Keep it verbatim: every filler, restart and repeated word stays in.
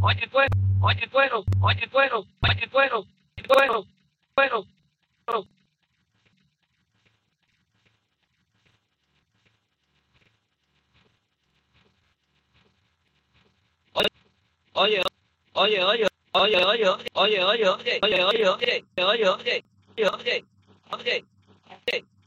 oye, puedo, oye, puedo, oye, puedo, oye, puedo, puedo, puedo, puedo. Oye, oye, oye, oye, oye, oye, oye, oye, oye, oye, oye, oye, oye, oye, oye, oye, oye, oye.